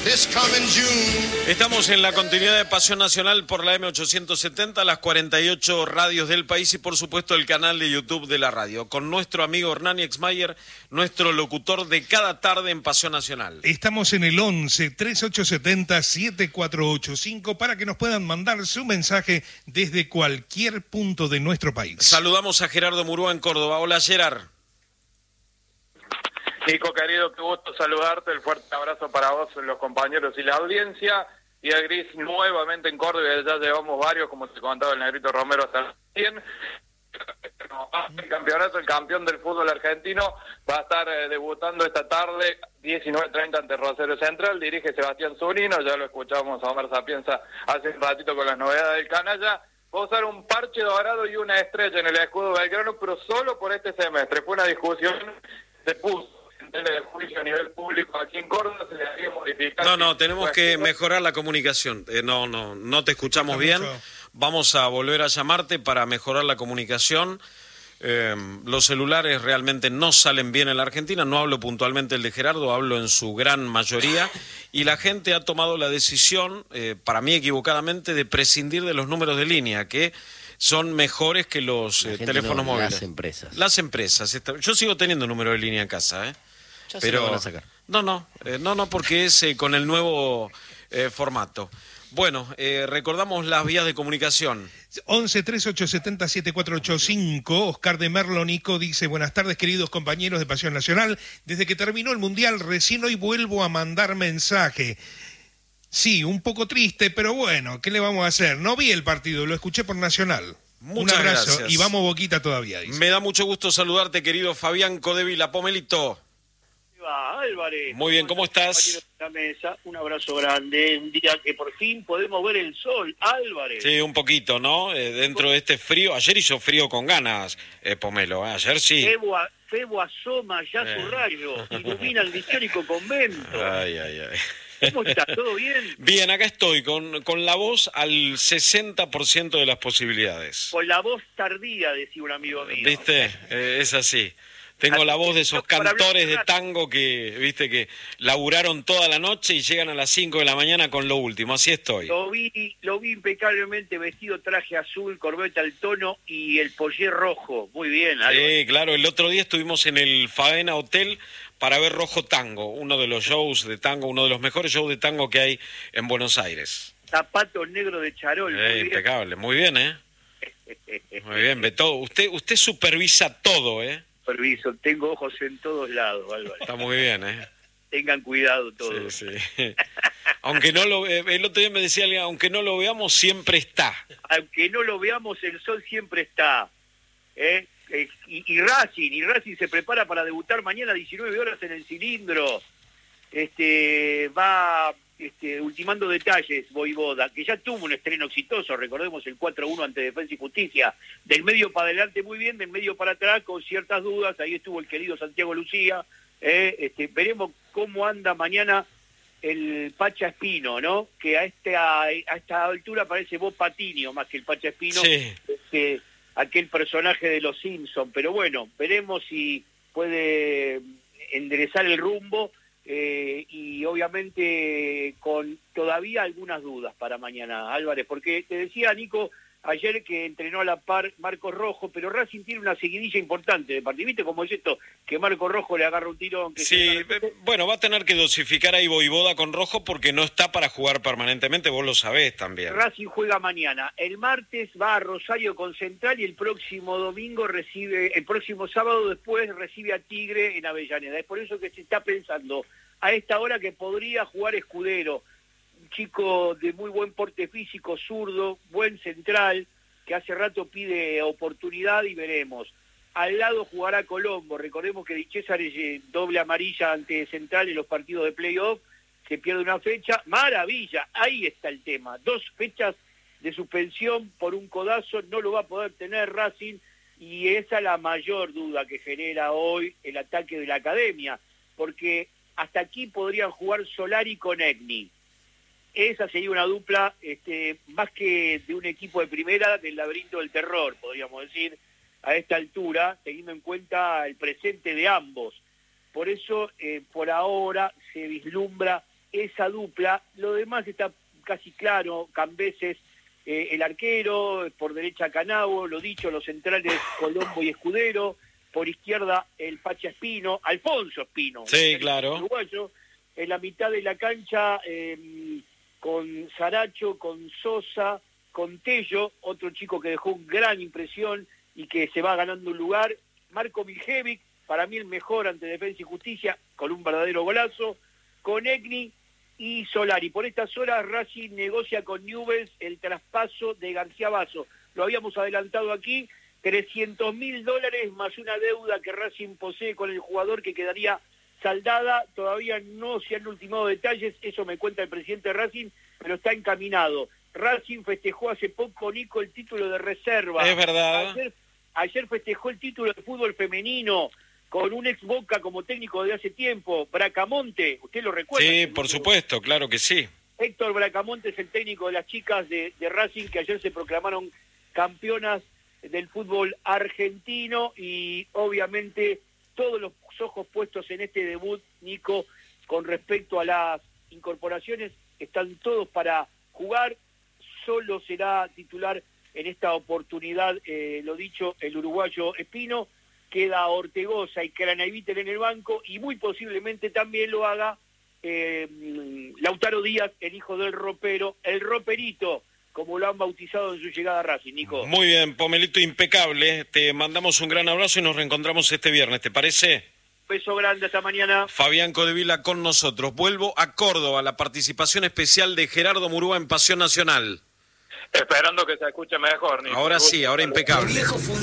this coming June. Estamos en la continuidad de Pasión Nacional por la M870, las 48 radios del país y por supuesto el canal de YouTube de la radio, con nuestro amigo Hernán Exmayer, nuestro locutor de cada tarde en Pasión Nacional. Estamos en el 11-3870-7485 para que nos puedan mandar su mensaje desde cualquier punto de nuestro país. Saludamos a Gerardo Murúa en Córdoba. Hola, Gerard. Nico, querido, qué gusto saludarte, el fuerte abrazo para vos, los compañeros y la audiencia, y el Gris nuevamente en Córdoba, ya llevamos varios, como te contaba el Negrito Romero hasta recién. El campeonato, el campeón del fútbol argentino, va a estar debutando esta tarde, 19:30 ante Rosario Central, dirige Sebastián Zunino, ya lo escuchamos a Omar Sapienza hace un ratito con las novedades del canalla. Va a usar un parche dorado y una estrella en el escudo Belgrano, pero solo por este semestre. Fue una discusión, se puso en el juicio a nivel público aquí en Córdoba, se le había modificado. No, tenemos que mejorar la comunicación. No te escuchamos bien. Vamos a volver a llamarte para mejorar la comunicación. Los celulares realmente no salen bien en la Argentina. No hablo puntualmente el de Gerardo, hablo en su gran mayoría. Y la gente ha tomado la decisión, para mí equivocadamente, de prescindir de los números de línea, que son mejores que los teléfonos móviles. Las empresas. Las empresas. Yo sigo teniendo número de línea en casa, Ya pero se lo van a sacar. No, porque es con el nuevo formato. Bueno, recordamos las vías de comunicación. 11-3870-7485, Oscar de Merlonico dice: buenas tardes, queridos compañeros de Pasión Nacional. Desde que terminó el Mundial, recién hoy vuelvo a mandar mensaje. Sí, un poco triste, pero bueno, ¿qué le vamos a hacer? No vi el partido, lo escuché por Nacional. Muchas un abrazo gracias. Y vamos Boquita todavía, dice. Me da mucho gusto saludarte, querido Fabián Codevila. Pomelito. Álvarez. Muy bien, ¿cómo estás? La mesa, un abrazo grande, un día que por fin podemos ver el sol, Álvarez. Sí, un poquito, ¿no? Dentro de este frío, ayer hizo frío con ganas, Pomelo, ayer sí. Febo asoma ya su rayo, ilumina el histórico convento. Ay. ¿Cómo estás? ¿Todo bien? Bien, acá estoy, con la voz al 60% de las posibilidades. Con la voz tardía, decía un amigo mío. ¿Viste? Es así. Tengo la voz de esos cantores de tango que, viste, que laburaron toda la noche y llegan a las 5 de la mañana con lo último. Así estoy. Lo vi impecablemente vestido, traje azul, corbeta al tono y el pollé rojo. Muy bien, Álvarez. Sí, claro. El otro día estuvimos en el Faena Hotel para ver Rojo Tango, uno de los shows de tango, uno de los mejores shows de tango que hay en Buenos Aires. Zapato negro de charol. Impecable. Muy bien, Muy bien, Beto. Usted supervisa todo, Superviso, tengo ojos en todos lados, Álvaro. Está muy bien, Tengan cuidado todos. Sí. Aunque no lo el otro día me decía alguien, aunque no lo veamos, siempre está. Aunque no lo veamos, el sol siempre está. Y Racing se prepara para debutar mañana a 19 horas en el Cilindro. Va ultimando detalles, Voivoda, que ya tuvo un estreno exitoso, recordemos el 4-1 ante Defensa y Justicia, del medio para adelante muy bien, del medio para atrás con ciertas dudas, ahí estuvo el querido Santiago Lucía, veremos cómo anda mañana el Pacha Espino, ¿no? Que a esta altura parece Bob Patiño más que el Pacha Espino, sí. Aquel personaje de los Simpsons, pero bueno, veremos si puede enderezar el rumbo. Y obviamente con todavía algunas dudas para mañana, Álvarez, porque te decía, Nico, ayer que entrenó a la par Marcos Rojo, pero Racing tiene una seguidilla importante de partido. ¿Viste cómo es esto? Que Marcos Rojo le agarra un tirón. Sí, bueno, va a tener que dosificar ahí Voivoda con Rojo porque no está para jugar permanentemente, vos lo sabés también. Racing juega mañana. El martes va a Rosario con Central y el próximo sábado después recibe a Tigre en Avellaneda. Es por eso que se está pensando a esta hora que podría jugar Escudero, un chico de muy buen porte físico, zurdo, buen central, que hace rato pide oportunidad y veremos. Al lado jugará Colombo, recordemos que Di César es doble amarilla ante Central en los partidos de playoff, se pierde una fecha, maravilla, ahí está el tema, 2 fechas de suspensión por un codazo, no lo va a poder tener Racing, y esa es la mayor duda que genera hoy el ataque de la academia, porque hasta aquí podrían jugar Solari con Egni. Esa sería una dupla más que de un equipo de primera del laberinto del terror, podríamos decir, a esta altura, teniendo en cuenta el presente de ambos. Por eso, por ahora, se vislumbra esa dupla. Lo demás está casi claro. Cambeses, el arquero, por derecha Canavo, lo dicho, los centrales Colombo y Escudero, por izquierda el Pacha Espino, Alfonso Espino. Sí, claro. Uruguayo. En la mitad de la cancha con Saracho, con Sosa, con Tello, otro chico que dejó una gran impresión y que se va ganando un lugar. Marco Miljevic, para mí el mejor ante Defensa y Justicia, con un verdadero golazo. Con Egni y Solari. Por estas horas Racing negocia con Newell's el traspaso de García Basso. Lo habíamos adelantado aquí, $300.000 más una deuda que Racing posee con el jugador que quedaría saldada. Todavía no se han ultimado detalles, eso me cuenta el presidente de Racing, pero está encaminado. Racing festejó hace poco, Nico, el título de reserva. Es verdad. Ayer festejó el título de fútbol femenino con un ex Boca como técnico de hace tiempo, Bracamonte, ¿usted lo recuerda? Sí, por supuesto, claro que sí. Héctor Bracamonte es el técnico de las chicas de Racing, que ayer se proclamaron campeonas del fútbol argentino, y obviamente todos los ojos puestos en este debut, Nico, con respecto a las incorporaciones, están todos para jugar. Solo será titular en esta oportunidad, lo dicho, el uruguayo Espino. Queda Ortegoza y Craneviter en el banco, y muy posiblemente también lo haga Lautaro Díaz, el hijo del ropero, el roperito, como lo han bautizado en su llegada a Racing, Nico. Muy bien, Pomelito, impecable. Te mandamos un gran abrazo y nos reencontramos este viernes, ¿te parece? Beso grande, hasta mañana. Fabián Codevila con nosotros. Vuelvo a Córdoba, la participación especial de Gerardo Murúa en Pasión Nacional. Esperando que se escuche mejor, Nico. Ahora sí, ahora impecable.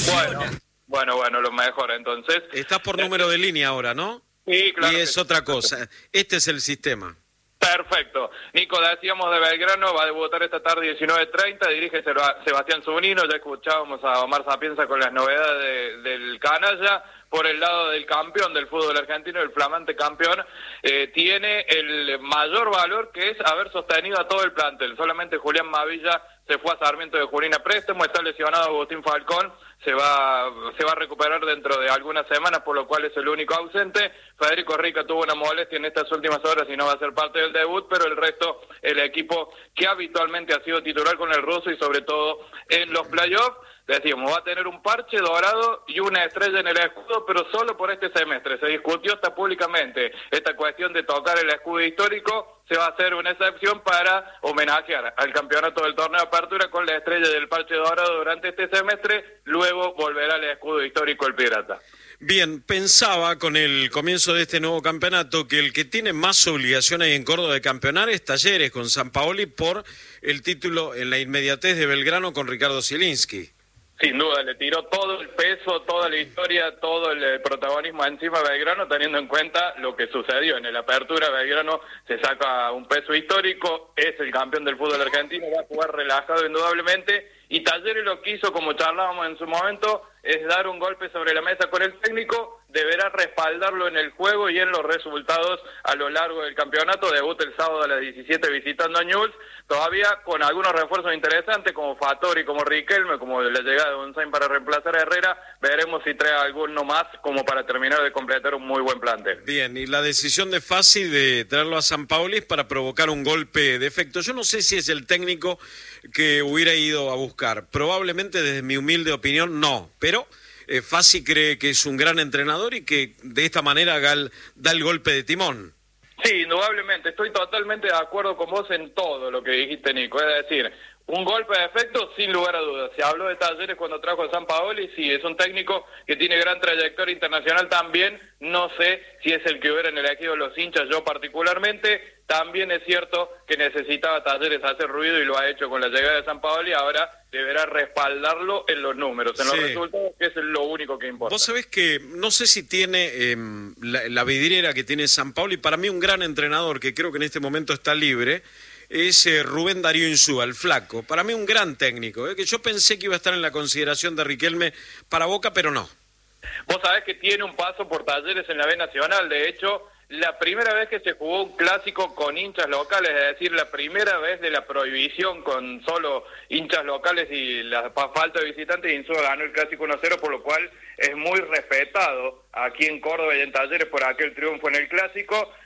Bueno, lo mejor, entonces. Estás por número de línea ahora, ¿no? Sí, claro. Y es otra cosa. Este es el sistema. Perfecto. Nico, decíamos de Belgrano, va a debutar esta tarde 19:30, dirige Sebastián Zunino, ya escuchábamos a Omar Sapienza con las novedades del canalla. Por el lado del campeón del fútbol argentino, el flamante campeón, tiene el mayor valor, que es haber sostenido a todo el plantel. Solamente Julián Mavilla se fue a Sarmiento de Junín a préstamo, está lesionado Agustín Falcón, se va a recuperar dentro de algunas semanas, por lo cual es el único ausente. Federico Rica tuvo una molestia en estas últimas horas y no va a ser parte del debut, pero el resto, el equipo que habitualmente ha sido titular con el ruso y sobre todo en los playoffs, decíamos, va a tener un parche dorado y una estrella en el escudo, pero solo por este semestre. Se discutió hasta públicamente esta cuestión de tocar el escudo histórico. Se va a hacer una excepción para homenajear al campeonato del torneo de apertura con la estrella del parche dorado durante este semestre. Luego volverá el escudo histórico el Pirata. Bien, pensaba con el comienzo de este nuevo campeonato que el que tiene más obligación ahí en Córdoba de campeonar es Talleres con Sampaoli por el título en la inmediatez de Belgrano con Ricardo Zielinski. Sin duda, le tiró todo el peso, toda la historia, todo el protagonismo encima a Belgrano, teniendo en cuenta lo que sucedió en la apertura. Belgrano se saca un peso histórico, es el campeón del fútbol argentino, va a jugar relajado indudablemente, y Talleres lo que hizo, como charlábamos en su momento, es dar un golpe sobre la mesa con el técnico, deberá respaldarlo en el juego y en los resultados a lo largo del campeonato. Debuta el sábado a las 17 visitando a Newell's, todavía con algunos refuerzos interesantes como Fattori, como Riquelme, como la llegada de González para reemplazar a Herrera. Veremos si trae alguno más como para terminar de completar un muy buen plantel. Bien, y la decisión de Fassi de traerlo a Sampaoli es para provocar un golpe de efecto. Yo no sé si es el técnico que hubiera ido a buscar, probablemente desde mi humilde opinión no, pero Fassi cree que es un gran entrenador y que de esta manera da el golpe de timón. Sí, indudablemente, estoy totalmente de acuerdo con vos en todo lo que dijiste, Nico, es decir, un golpe de efecto sin lugar a dudas. Se habló de Talleres cuando trajo a Sampaoli, sí, es un técnico que tiene gran trayectoria internacional también, no sé si es el que hubieran elegido los hinchas, yo particularmente. También es cierto que necesitaba Talleres hacer ruido y lo ha hecho con la llegada de Sampaoli, ahora deberá respaldarlo en los números, en los resultados, que es lo único que importa. Vos sabés que no sé si tiene la vidriera que tiene Sampaoli, para mí un gran entrenador que creo que en este momento está libre, es Rubén Darío Insúa, el flaco. Para mí un gran técnico, que yo pensé que iba a estar en la consideración de Riquelme para Boca, pero no. Vos sabés que tiene un paso por Talleres en la B Nacional, de hecho, la primera vez que se jugó un clásico con hinchas locales, es decir, la primera vez de la prohibición con solo hinchas locales y la falta de visitantes, Insúa ganó el clásico 1-0, por lo cual es muy respetado aquí en Córdoba y en Talleres por aquel triunfo en el clásico.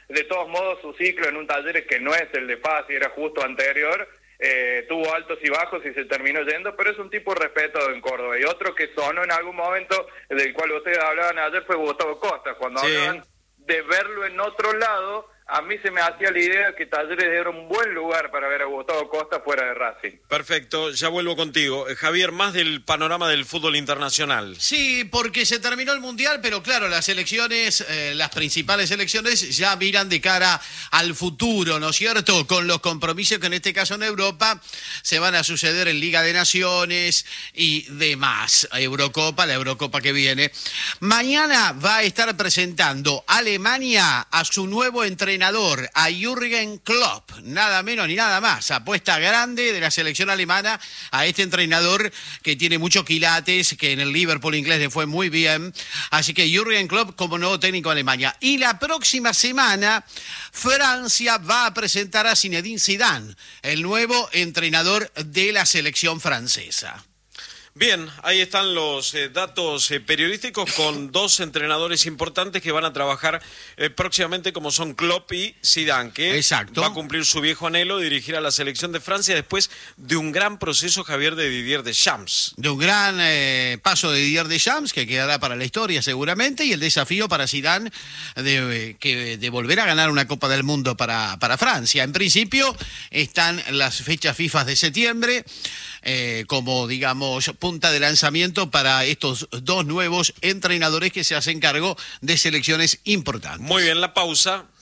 De todos modos, su ciclo en un Talleres que no es el de Paz y era justo anterior, tuvo altos y bajos y se terminó yendo, pero es un tipo respetado en Córdoba. Y otro que sonó en algún momento, del cual ustedes hablaban ayer, fue Gustavo Costa. Cuando hablaban de verlo en otro lado, a mí se me hacía la idea que Talleres era un buen lugar para ver a Gustavo Costa fuera de Racing. Perfecto, ya vuelvo contigo. Javier, más del panorama del fútbol internacional. Sí, porque se terminó el Mundial, pero claro, las elecciones, las principales elecciones ya miran de cara al futuro, ¿no es cierto? Con los compromisos que en este caso en Europa se van a suceder en Liga de Naciones y demás. La Eurocopa que viene. Mañana va a estar presentando Alemania a su nuevo entrenador, a Jürgen Klopp, nada menos ni nada más. Apuesta grande de la selección alemana a este entrenador que tiene muchos quilates, que en el Liverpool inglés le fue muy bien. Así que Jürgen Klopp como nuevo técnico de Alemania. Y la próxima semana Francia va a presentar a Zinedine Zidane, el nuevo entrenador de la selección francesa. Bien, ahí están los datos periodísticos con dos entrenadores importantes que van a trabajar próximamente, como son Klopp y Zidane, que va a cumplir su viejo anhelo de dirigir a la selección de Francia después de un gran proceso, Javier, de Didier Deschamps. De un gran paso de Didier Deschamps, que quedará para la historia seguramente, y el desafío para Zidane de volver a ganar una Copa del Mundo para Francia. En principio están las fechas FIFA de septiembre, como digamos punta de lanzamiento para estos dos nuevos entrenadores que se hacen cargo de selecciones importantes. Muy bien, la pausa.